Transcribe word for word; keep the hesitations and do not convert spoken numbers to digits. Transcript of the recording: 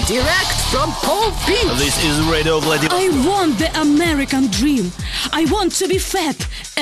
Direct from Pole Beach. This is Radio Vladivostok. I want the American dream. I want to be fat